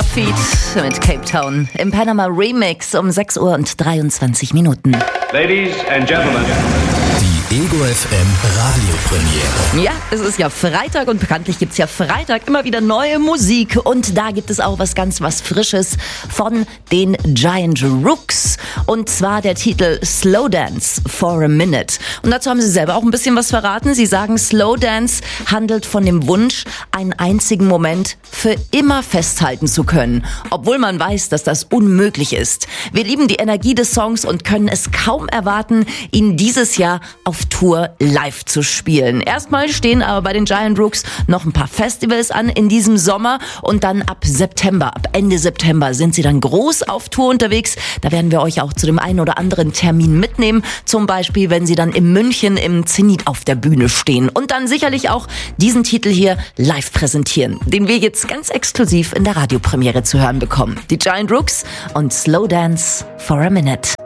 Feet mit Cape Town im Panama Remix um 6:23 Uhr. Ladies and Gentlemen. Die Ego FM Radiopremiere. Ja, es ist ja Freitag und bekanntlich gibt's ja Freitag immer wieder neue Musik. Und da gibt es auch was Frisches von den Giant Rooks. Und zwar der Titel Slow Dance for a Minute. Und dazu haben sie selber auch ein bisschen was verraten. Sie sagen, Slow Dance handelt von dem Wunsch, einen einzigen Moment für immer festhalten zu können. Obwohl man weiß, dass das unmöglich ist. Wir lieben die Energie des Songs und können es kaum erwarten, ihn dieses Jahr auf Tour live zu spielen. Erstmal stehen aber bei den Giant Rooks noch ein paar Festivals an in diesem Sommer und dann ab Ende September sind sie dann groß auf Tour unterwegs. Da werden wir euch auch zu dem einen oder anderen Termin mitnehmen. Zum Beispiel, wenn sie dann in München im Zenit auf der Bühne stehen und dann sicherlich auch diesen Titel hier live präsentieren, den wir jetzt ganz exklusiv in der Radiopremiere zu hören bekommen. Die Giant Rooks und Slow Dance for a Minute.